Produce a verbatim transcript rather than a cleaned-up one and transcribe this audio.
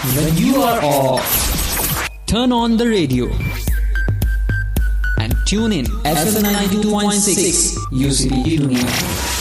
When you are off, turn on the radio and tune in F M ninety-two point six U C B Tuning.